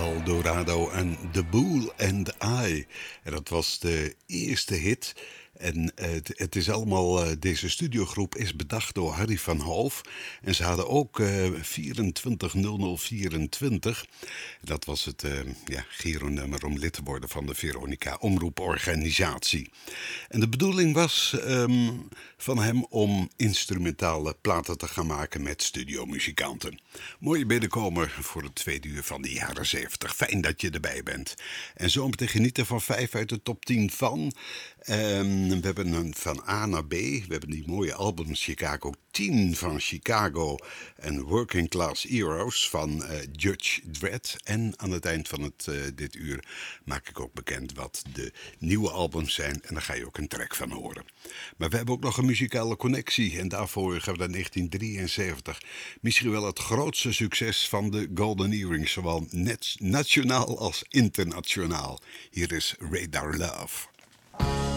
El Dorado en The Bull and I. En dat was de eerste hit. En het is allemaal, deze studiogroep is bedacht door Harry van Hoof. En ze hadden ook 240024. Dat was het Giro-nummer om lid te worden van de Veronica Omroeporganisatie. En de bedoeling was van hem om instrumentale platen te gaan maken met studiomuzikanten. Mooie binnenkomer voor het tweede uur van de jaren 70. Fijn dat je erbij bent. En zo meteen genieten van 5 uit de top 10 van. We hebben een van A naar B. We hebben die mooie albums Chicago 10 van Chicago en Working Class Heroes van Judge Dredd. En aan het eind van dit uur maak ik ook bekend wat de nieuwe albums zijn. En daar ga je ook een track van horen. Maar we hebben ook nog een muzikale connectie. En daarvoor gaan we naar 1973. Misschien wel het grootste succes van de Golden Earrings. Zowel nationaal als internationaal. Hier is Radar Love.